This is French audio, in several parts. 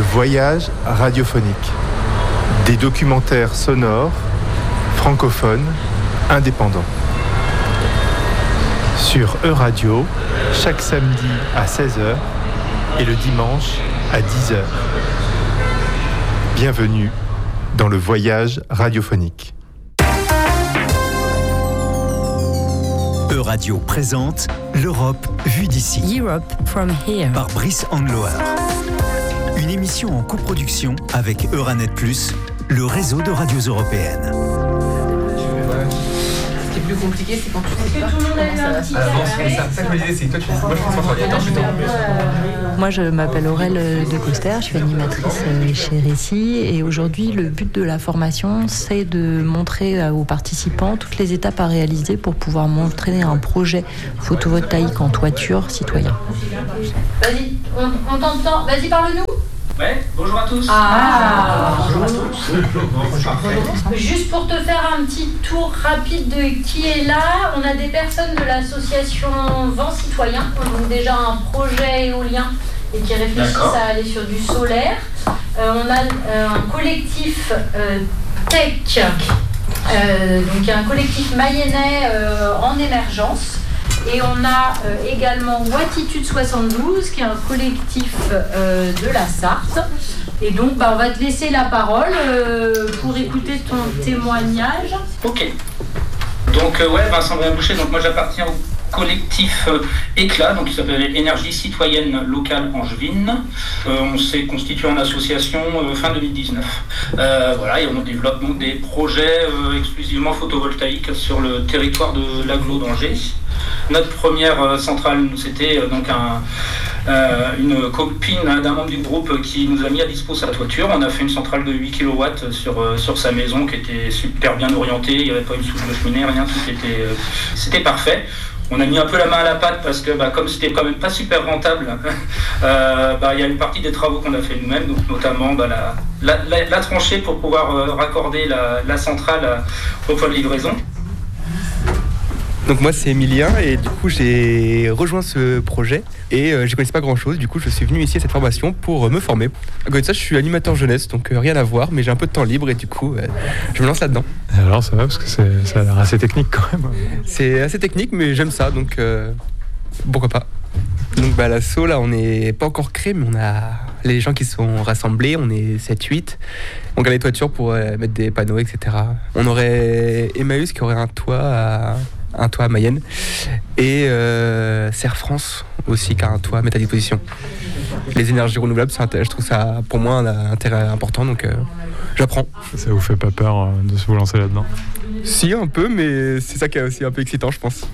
voyage radiophonique. Des documentaires sonores, francophones, indépendants. Sur Euradio, chaque samedi à 16h et le dimanche à 10h. Bienvenue dans le voyage radiophonique. Euradio présente l'Europe vue d'ici. Europe from here. Par Brice Andloer. Une émission en coproduction avec Euranet+, le réseau de radios européennes. Ce qui est plus compliqué, c'est quand tu sais pas comment ça va se passer. Ça que je me disais, c'est que toi tu fais. Moi je fais sans ordinateur, je suis en Moi, je m'appelle Aurèle de Coster, je suis animatrice chez Récit et aujourd'hui, le but de la formation, c'est de montrer aux participants toutes les étapes à réaliser pour pouvoir montrer un projet photovoltaïque en toiture citoyen. Vas-y, on t'entend. Vas-y, parle-nous. Ouais, bonjour à tous. Bonjour à tous. Juste pour te faire un petit tour rapide de qui est là, on a des personnes de l'association Vent Citoyen qui ont donc déjà un projet éolien et qui réfléchissent à aller sur du solaire. On a un collectif Tech, donc un collectif mayennais en émergence. Et on a également Wattitude 72, qui est un collectif de la Sarthe. Et donc, on va te laisser la parole pour écouter ton témoignage. Ok. Donc, Vincent Boucher, donc moi j'appartiens au collectif Éclat, donc qui s'appelle Énergie Citoyenne Locale Angevine. On s'est constitué en association fin 2019. Et on développe donc des projets exclusivement photovoltaïques sur le territoire de l'agglo d'Angers. Notre première centrale, c'était donc une copine d'un membre du groupe qui nous a mis à disposition sa toiture. On a fait une centrale de 8 kW sur sa maison qui était super bien orientée. Il n'y avait pas une souche de cheminée, rien, c'était parfait. On a mis un peu la main à la pâte parce que comme c'était quand même pas super rentable, il y a une partie des travaux qu'on a fait nous-mêmes, donc notamment la tranchée pour pouvoir raccorder la centrale au point de livraison. Donc moi c'est Emilien et du coup j'ai rejoint ce projet et je connaissais pas grand chose, du coup je suis venu ici à cette formation pour me former. À côté de ça je suis animateur jeunesse donc rien à voir mais j'ai un peu de temps libre et du coup je me lance là-dedans. Et alors ça va parce que ça a l'air assez technique quand même. C'est assez technique mais j'aime ça donc pourquoi pas. Donc l'asso là on n'est pas encore créé mais on a les gens qui sont rassemblés, on est 7-8. On a les toitures pour mettre des panneaux etc. On aurait Emmaüs qui aurait un toit à Mayenne et Serre France aussi qui a un toit à mettre à disposition. Les énergies renouvelables, je trouve ça pour moi un intérêt important donc j'apprends. Ça vous fait pas peur de vous lancer là-dedans ? Si un peu mais c'est ça qui est aussi un peu excitant je pense.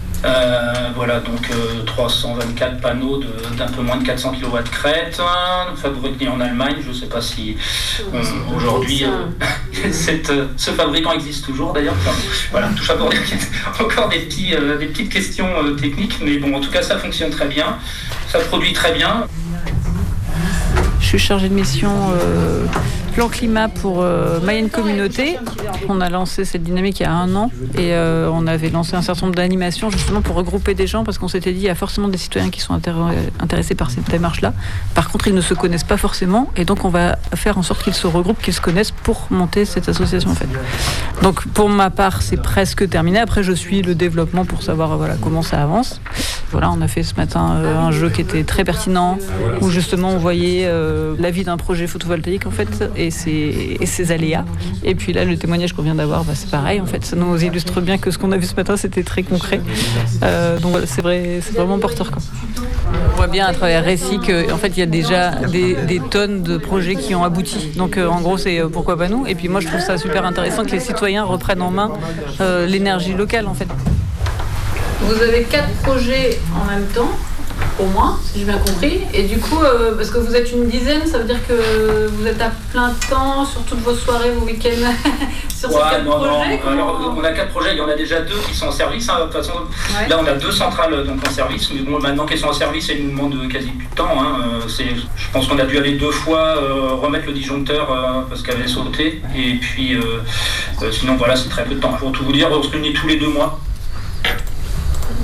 324 panneaux d'un peu moins de 400 kW crête, fabriqués en Allemagne. Je ne sais pas si aujourd'hui ce fabricant existe toujours d'ailleurs. Voilà, tout ça pour dire qu'il y a encore des petites questions techniques, mais bon, en tout cas, ça fonctionne très bien, ça produit très bien. Je suis chargée de mission plan climat pour Mayenne Communauté. On a lancé cette dynamique il y a 1 an et on avait lancé un certain nombre d'animations justement pour regrouper des gens parce qu'on s'était dit il y a forcément des citoyens qui sont intéressés par cette démarche-là. Par contre, ils ne se connaissent pas forcément et donc on va faire en sorte qu'ils se regroupent, qu'ils se connaissent pour monter cette association en fait. Donc pour ma part, c'est presque terminé. Après, je suis le développement pour savoir comment ça avance. Voilà, on a fait ce matin un jeu qui était très pertinent où justement on voyait la vie d'un projet photovoltaïque en fait et ses aléas. Et puis là, le témoignage qu'on vient d'avoir, c'est pareil en fait. Ça nous illustre bien que ce qu'on a vu ce matin, c'était très concret. Donc voilà, c'est vraiment porteur quoi. On voit bien à travers Récit qu'en fait il y a déjà des tonnes de projets qui ont abouti. Donc en gros c'est pourquoi pas nous. Et puis moi je trouve ça super intéressant que les citoyens reprennent en main l'énergie locale en fait. Vous avez 4 projets en même temps, au moins, si j'ai bien compris. Et du coup, parce que vous êtes une dizaine, ça veut dire que vous êtes à plein temps sur toutes vos soirées, vos week-ends sur ces 4 projets. Alors, on a 4 projets, il y en a déjà 2 qui sont en service. De toute façon, là, on a 2 centrales donc, en service. Mais bon, maintenant qu'elles sont en service, elles nous demandent quasi plus de temps. Je pense qu'on a dû aller 2 fois remettre le disjoncteur parce qu'elle avait sauté. Et puis, sinon, voilà, c'est très peu de temps. Pour tout vous dire, on se réunit tous les 2 mois.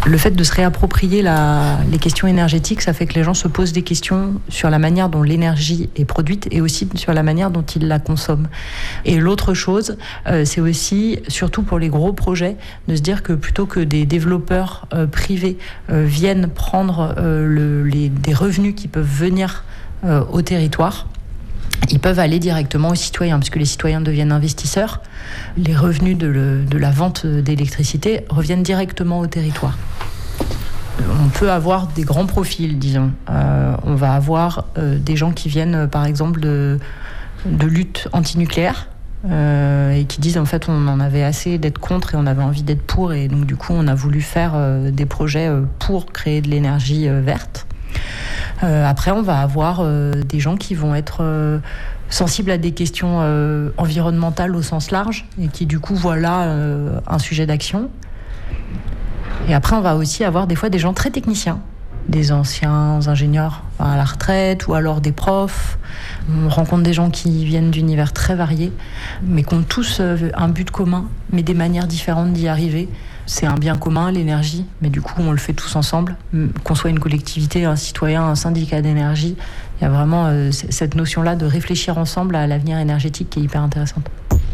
Le fait de se réapproprier les questions énergétiques, ça fait que les gens se posent des questions sur la manière dont l'énergie est produite et aussi sur la manière dont ils la consomment. Et l'autre chose, c'est aussi, surtout pour les gros projets, de se dire que plutôt que des développeurs privés viennent prendre des revenus qui peuvent venir au territoire, ils peuvent aller directement aux citoyens, parce que les citoyens deviennent investisseurs. Les revenus de la vente d'électricité reviennent directement au territoire. On peut avoir des grands profils, disons. On va avoir des gens qui viennent, par exemple, de lutte antinucléaire, et qui disent, en fait, on en avait assez d'être contre et on avait envie d'être pour, et donc, du coup, on a voulu faire des projets pour créer de l'énergie verte. Après, on va avoir des gens qui vont être sensibles à des questions environnementales au sens large et qui, du coup, voient là un sujet d'action. Et après, on va aussi avoir des fois des gens très techniciens, des anciens ingénieurs à la retraite ou alors des profs. On rencontre des gens qui viennent d'univers très variés, mais qui ont tous un but commun, mais des manières différentes d'y arriver. C'est un bien commun, l'énergie, mais du coup, on le fait tous ensemble. Qu'on soit une collectivité, un citoyen, un syndicat d'énergie, il y a vraiment cette notion-là de réfléchir ensemble à l'avenir énergétique qui est hyper intéressante.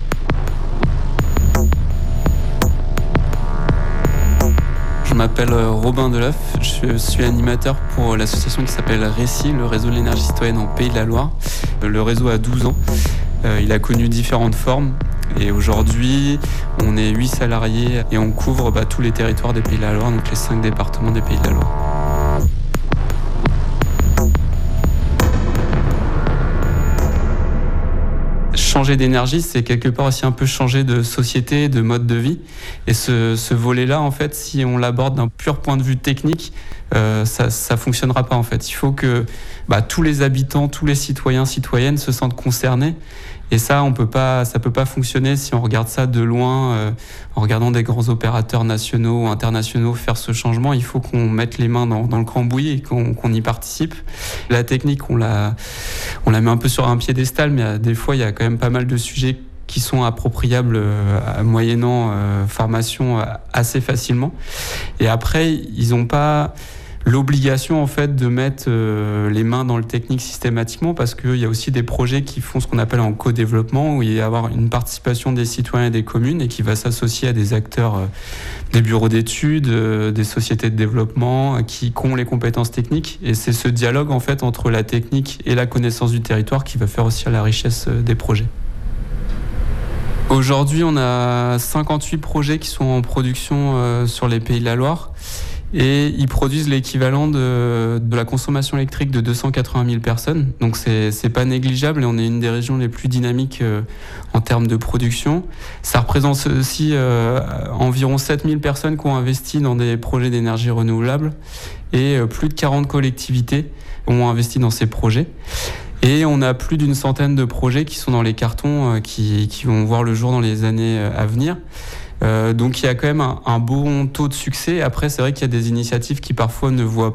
Je m'appelle Robin Deloeuf, je suis animateur pour l'association qui s'appelle RECI, le réseau de l'énergie citoyenne en Pays de la Loire. Le réseau a 12 ans, il a connu différentes formes. Et aujourd'hui, on est 8 salariés et on couvre tous les territoires des Pays de la Loire, donc les 5 départements des Pays de la Loire. Changer d'énergie, c'est quelque part aussi un peu changer de société, de mode de vie. Et ce volet-là, en fait, si on l'aborde d'un pur point de vue technique, ça fonctionnera pas, en fait. Il faut que tous les habitants, tous les citoyens, citoyennes se sentent concernés. Et ça, ça peut pas fonctionner si on regarde ça de loin, en regardant des grands opérateurs nationaux ou internationaux faire ce changement. Il faut qu'on mette les mains dans le cambouis et qu'on y participe. La technique, on la met un peu sur un piédestal, mais des fois, il y a quand même pas mal de sujets qui sont appropriables moyennant formation assez facilement. Et après, ils n'ont pas l'obligation en fait de mettre les mains dans le technique systématiquement, parce qu'il y a aussi des projets qui font ce qu'on appelle en co-développement, où il va y avoir une participation des citoyens et des communes et qui va s'associer à des acteurs, des bureaux d'études, des sociétés de développement qui ont les compétences techniques. Et c'est ce dialogue en fait entre la technique et la connaissance du territoire qui va faire aussi la richesse des projets. Aujourd'hui, on a 58 projets qui sont en production sur les Pays de la Loire. Et ils produisent l'équivalent de la consommation électrique de 280 000 personnes. Donc c'est pas négligeable et on est une des régions les plus dynamiques en termes de production. Ça représente aussi environ 7 000 personnes qui ont investi dans des projets d'énergie renouvelable et plus de 40 collectivités ont investi dans ces projets. Et on a plus d'une centaine de projets qui sont dans les cartons qui vont voir le jour dans les années à venir. Donc il y a quand même un bon taux de succès. Après, c'est vrai qu'il y a des initiatives qui parfois ne vont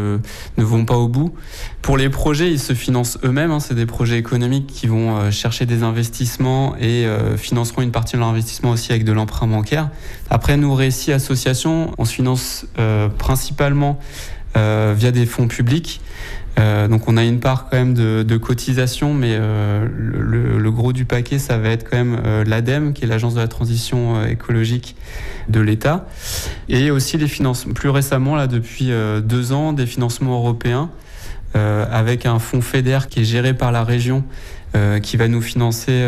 pas au bout. Pour les projets, ils se financent eux-mêmes. C'est des projets économiques qui vont chercher des investissements et financeront une partie de leur investissement aussi avec de l'emprunt bancaire. Après, nous, RECI Association, on se finance principalement via des fonds publics. Donc on a une part quand même de cotisation, mais le gros du paquet, ça va être quand même l'ADEME, qui est l'Agence de la transition écologique de l'État, et aussi les financements, plus récemment, là depuis 2 ans, des financements européens, avec un fonds FEDER qui est géré par la région, qui va nous financer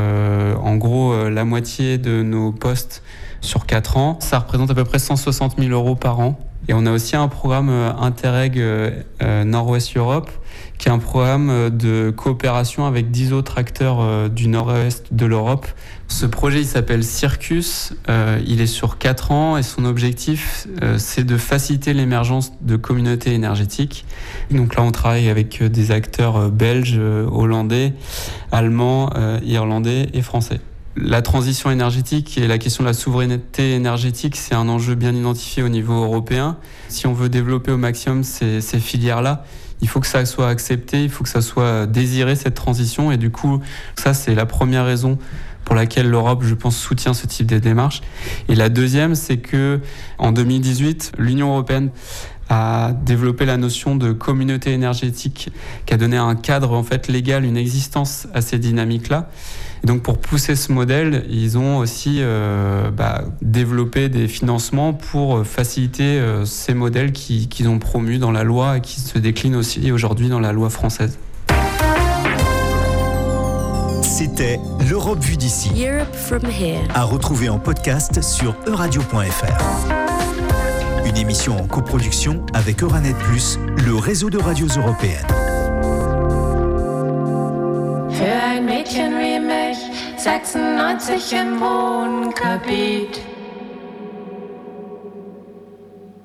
en gros la moitié de nos postes sur 4 ans. Ça représente à peu près 160 000 € par an. Et on a aussi un programme Interreg Nord-Ouest Europe, qui est un programme de coopération avec 10 autres acteurs du nord-ouest de l'Europe. Ce projet, il s'appelle Circus, il est sur 4 ans et son objectif, c'est de faciliter l'émergence de communautés énergétiques. Donc là, on travaille avec des acteurs belges, hollandais, allemands, irlandais et français. La transition énergétique et la question de la souveraineté énergétique, c'est un enjeu bien identifié au niveau européen. Si on veut développer au maximum ces filières-là, il faut que ça soit accepté, il faut que ça soit désiré, cette transition. Et du coup, ça, c'est la première raison pour laquelle l'Europe, je pense, soutient ce type de démarche. Et la deuxième, c'est que en 2018, l'Union européenne a développé la notion de communauté énergétique qui a donné un cadre en fait légal, une existence à ces dynamiques-là. Et donc pour pousser ce modèle, ils ont aussi développé des financements pour faciliter ces modèles qu'ils ont promus dans la loi et qui se déclinent aussi aujourd'hui dans la loi française. C'était l'Europe vue d'ici. Europe from here. À retrouver en podcast sur euradio.fr. Une émission en coproduction avec Euranet Plus, le réseau de radios européennes. Für ein Mädchen wie mich, 96 im Wohngebiet.